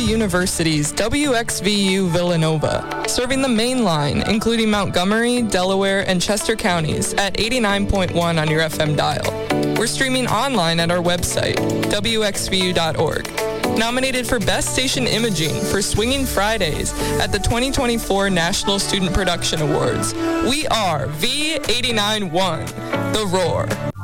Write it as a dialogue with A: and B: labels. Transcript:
A: University's WXVU Villanova, serving the main line, including Montgomery, Delaware, and Chester counties at 89.1 on your FM dial. We're streaming online at our website, wxvu.org. Nominated for Best Station Imaging for Swinging Fridays at the 2024 National Student Production Awards. We are V89.1, The Roar.